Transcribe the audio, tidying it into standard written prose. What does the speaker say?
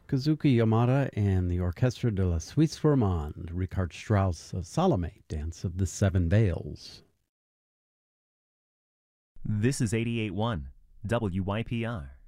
Kazuki Yamada and the Orchestra de la Suisse Romande, Richard Strauss of Salome, Dance of the Seven Veils. This is 88.1 WYPR.